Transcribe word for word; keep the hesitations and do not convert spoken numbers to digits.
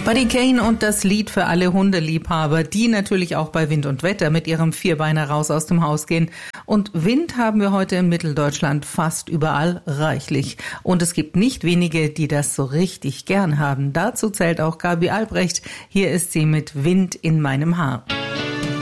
Buddy Kane und das Lied für alle Hundeliebhaber, die natürlich auch bei Wind und Wetter mit ihrem Vierbeiner raus aus dem Haus gehen. Und Wind haben wir heute in Mitteldeutschland fast überall reichlich. Und es gibt nicht wenige, die das so richtig gern haben. Dazu zählt auch Gabi Albrecht. Hier ist sie mit Wind in meinem Haar.